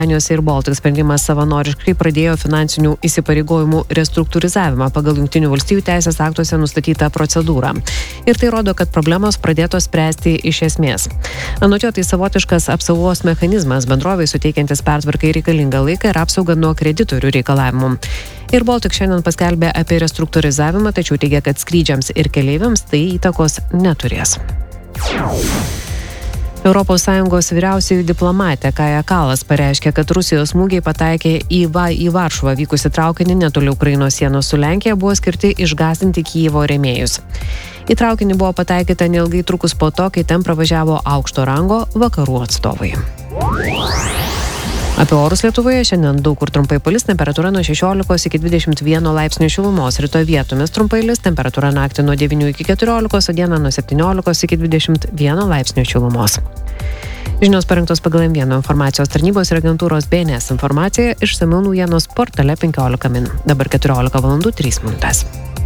Kompanijos Air Baltic sprendimas savanoriškai pradėjo finansinių įsipareigojimų restruktūrizavimą pagal Jungtinių valstijų teisės aktuose nustatytą procedūrą. Ir tai rodo, kad problemos pradėtos spręsti iš esmės. Anot jo, tai savotiškas apsaugos mechanizmas bendrovei suteikiantis pertvarkai reikalingą laiką ir apsaugą nuo kreditorių reikalavimų. Air Baltic šiandien paskelbė apie restruktūrizavimą, tačiau teigia, kad skrydžiams ir keleiviams tai įtakos neturės. ES vyriausioji diplomatė Kaja Kallas pareiškė, kad Rusijos smūgiai pataikė į Varšuvą vykusi traukinį netoli Ukrainos sienos su Lenkija buvo skirti išgąsdinti Kijevo rėmėjus. Į traukinį buvo pataikyta neilgai trukus po to, kai ten pravažiavo aukšto rango vakarų atstovai. Apie orus Lietuvoje šiandien daug kur trumpai palis, temperatūra nuo 16 iki 21 laipsnių šilumos, rytoj vietomis trumpai lis, temperatūra naktį nuo 9 iki 14, o dieną nuo 17 iki 21 laipsnių šilumos. Žinios parengtos pagal M1 informacijos tarnybos ir agentūros BNS informacija, išsamiau naujienos portale 15 min. Dabar 14 valandų 3 minutės.